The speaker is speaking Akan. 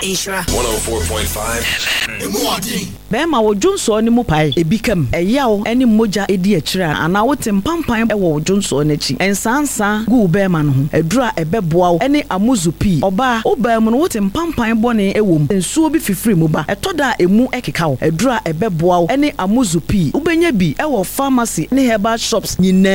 Insura 104.5 FM. Bema wo Junso ni mu pai ebikam eyawo eni moja edi akira ana wote mpampan ewo Junso n'echi ensansa gu bema no ho edura ebeboa wo eni amuzupi oba oba mu no wote mpampan bone ewom ensuo bi fifiri mu ba etoda emu ekeka wo edura ebeboa wo eni amuzupi ubenya bi ewo pharmacy ne herbal shops nyina